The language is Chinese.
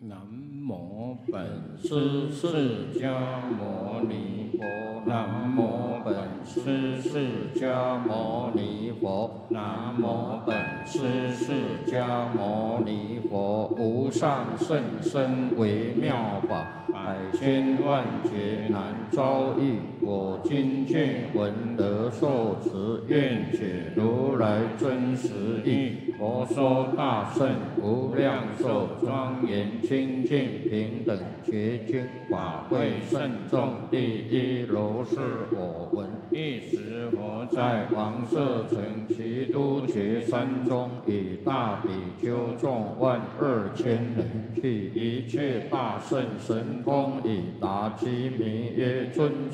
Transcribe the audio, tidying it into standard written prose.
南无本师释迦牟尼佛，南无本师释迦牟尼佛，南无本师释迦牟尼佛。无上甚深微妙法，百千万劫难遭遇。我今见闻得受持，愿解如来真实义。佛说大圣无量寿庄严清净平等觉经法会慎重第一如是我闻。一时佛在王舍城祇都伽山中，以大比丘众12000人，具一切大圣神通，以达其名曰尊